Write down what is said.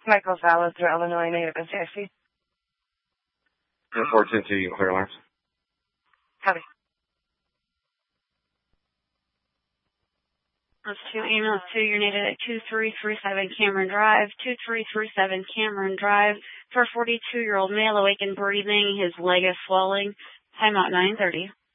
Michael Salas through Illinois Native and CIC. 410-2, you can clear alarms. Copy. That's 2 emails to you're needed at 2337 Cameron Drive, 2337 Cameron Drive, for a 42-year-old male awakened breathing. His leg is swelling. Timeout 9:30.